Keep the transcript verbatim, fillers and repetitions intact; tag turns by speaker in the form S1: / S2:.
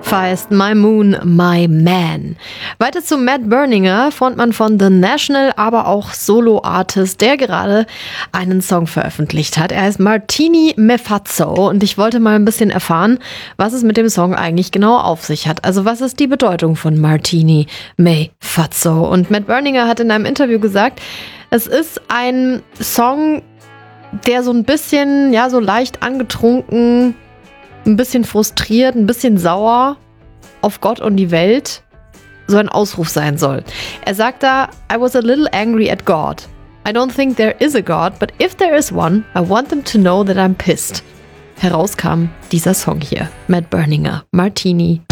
S1: heißt My Moon, My Man. Weiter zu Matt Berninger, Frontmann von The National, aber auch Solo-Artist, der gerade einen Song veröffentlicht hat. Er heißt Martini Mefazzo und ich wollte mal ein bisschen erfahren, was es mit dem Song eigentlich genau auf sich hat. Also was ist die Bedeutung von Martini Mefazzo? Und Matt Berninger hat in einem Interview gesagt, es ist ein Song, der so ein bisschen, ja, so leicht angetrunken, ein bisschen frustriert, ein bisschen sauer auf Gott und die Welt so ein Ausruf sein soll. Er sagt da, I was a little angry at God. I don't think there is a God, but if there is one, I want them to know that I'm pissed. Herauskam dieser Song hier, Matt Berninger, Martini